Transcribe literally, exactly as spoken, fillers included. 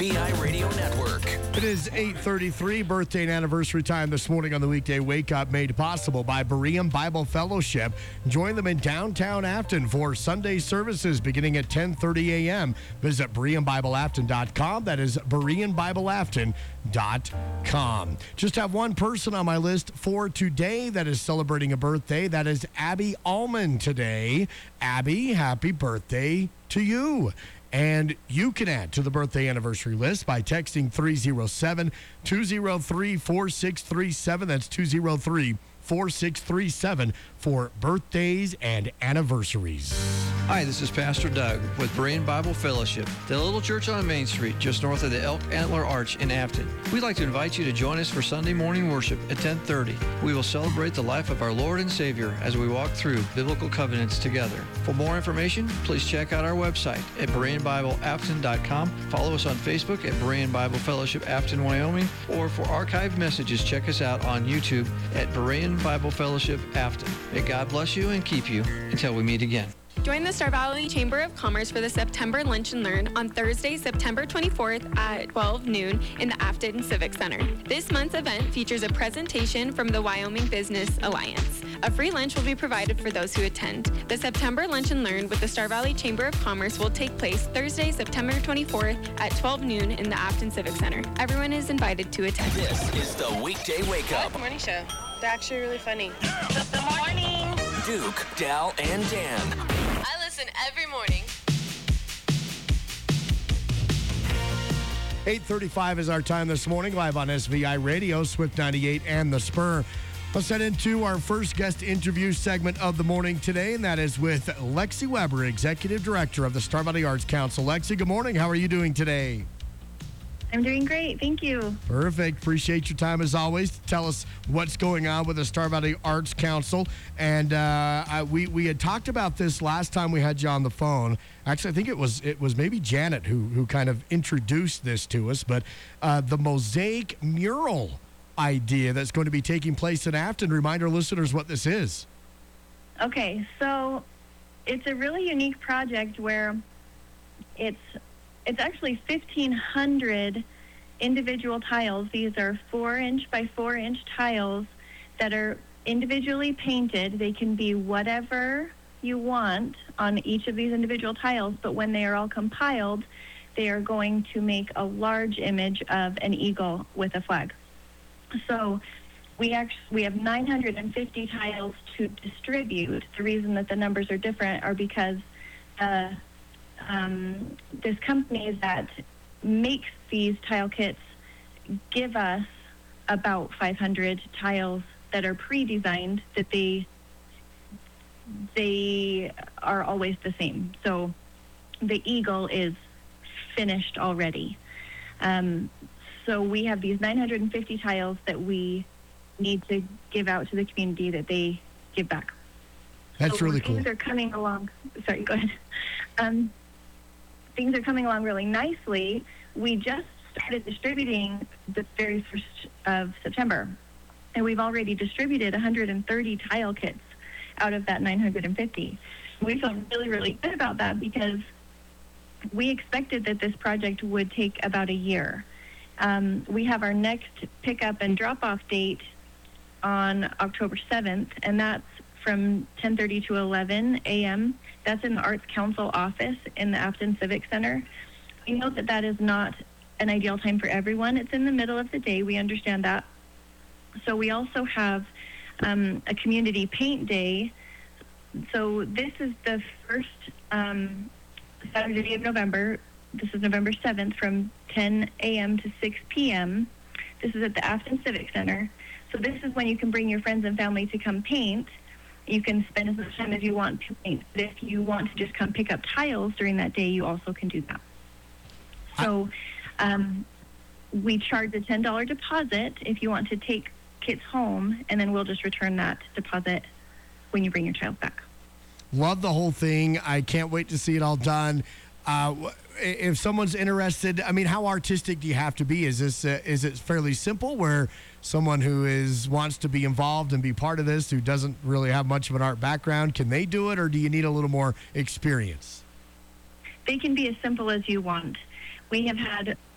B I Radio Network. It is eight thirty-three, birthday and anniversary time this morning on the weekday Wake Up, made possible by Berean Bible Fellowship. Join them in downtown Afton for Sunday services beginning at ten thirty a.m. Visit Berean Bible Afton dot com. That is Berean Bible Afton dot com. Just have one person on my list for today that is celebrating a birthday. That is Abby Allman today. Abby, happy birthday to you. And you can add to the birthday anniversary list by texting three oh seven, two oh three, four six three seven. That's two oh three, four six three seven for birthdays and anniversaries. Hi, this is Pastor Doug with Berean Bible Fellowship, the little church on Main Street just north of the Elk Antler Arch in Afton. We'd like to invite you to join us for Sunday morning worship at ten thirty. We will celebrate the life of our Lord and Savior as we walk through biblical covenants together. For more information, please check out our website at Berean Bible Afton dot com. Follow us on Facebook at Berean Bible Fellowship Afton, Wyoming, or for archived messages, check us out on YouTube at Berean Bible Fellowship Afton. May God bless you and keep you until we meet again. Join the Star Valley Chamber of Commerce for the September Lunch and Learn on Thursday, September twenty-fourth at twelve noon in the Afton Civic Center. This month's event features a presentation from the Wyoming Business Alliance. A free lunch will be provided for those who attend. The September Lunch and Learn with the Star Valley Chamber of Commerce will take place Thursday, September twenty-fourth at twelve noon in the Afton Civic Center. Everyone is invited to attend. This is the Weekday Wake Up. Good morning show. They're actually really funny. Good morning. Duke, Dal, and Dan. I listen every morning. eight thirty-five is our time this morning, live on S V I Radio, Swift ninety-eight, and The Spur. Let's head into our first guest interview segment of the morning today, and that is with Lexi Weber, Executive Director of the Star Valley Arts Council. Lexi, good morning. How are you doing today? I'm doing great. Thank you. Perfect. Appreciate your time as always. Tell us what's going on with the Star Valley Arts Council. And uh, I, we we had talked about this last time we had you on the phone. Actually, I think it was it was maybe Janet who who kind of introduced this to us. But uh, the mosaic mural idea that's going to be taking place in Afton. Remind our listeners what this is. Okay, so it's a really unique project where it's It's actually fifteen hundred individual tiles. These are four inch by four inch tiles that are individually painted. They can be whatever you want on each of these individual tiles, but when they are all compiled, they are going to make a large image of an eagle with a flag. So we actually we have nine hundred fifty tiles to distribute. The reason that the numbers are different are because uh, Um, this company that makes these tile kits give us about five hundred tiles that are pre-designed that they they are always the same. So the eagle is finished already. Um, so we have these nine hundred fifty tiles that we need to give out to the community that they give back. That's so really cool. Things are coming along. Sorry, go ahead. Um, Things are coming along really nicely. We just started distributing the very first of September, and we've already distributed one hundred thirty tile kits out of that nine hundred fifty. We feel really, really good about that because we expected that this project would take about a year. Um, we have our next pickup and drop-off date on October seventh, and that's from ten thirty to eleven a.m. That's in the Arts Council office in the Afton Civic Center. We know that that is not an ideal time for everyone. It's in the middle of the day. We understand that. So we also have um, a community paint day. So this is the first um, Saturday of November. This is November seventh from ten a.m. to six p.m. This is at the Afton Civic Center. So this is when you can bring your friends and family to come paint. You can spend as much time as you want to paint. But if you want to just come pick up tiles during that day, you also can do that. So um, we charge a ten dollars deposit if you want to take kits home, and then we'll just return that deposit when you bring your child back. Love the whole thing. I can't wait to see it all done. Uh, if someone's interested, I mean, how artistic do you have to be? Is this uh, is it fairly simple where someone who is wants to be involved and be part of this, who doesn't really have much of an art background, can they do it, or do you need a little more experience? They can be as simple as you want. We have had